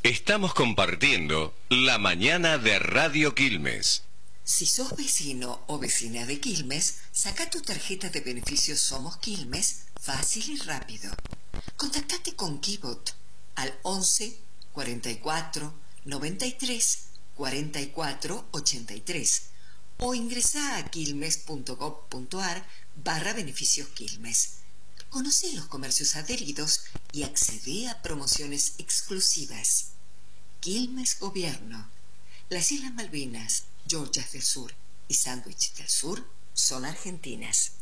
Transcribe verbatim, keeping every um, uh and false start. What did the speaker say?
Estamos compartiendo la mañana de Radio Quilmes. Si sos vecino o vecina de Quilmes, saca tu tarjeta de beneficios Somos Quilmes fácil y rápido. Contactate con Kibot al once, cuarenta y cuatro, noventa y tres, cuarenta y cuatro, ochenta y tres o ingresá a quilmes.gov.ar barra beneficios Quilmes. Conoce los comercios adheridos y accede a promociones exclusivas. Quilmes Gobierno. Las Islas Malvinas, Georgias del Sur y Sandwich del Sur son argentinas.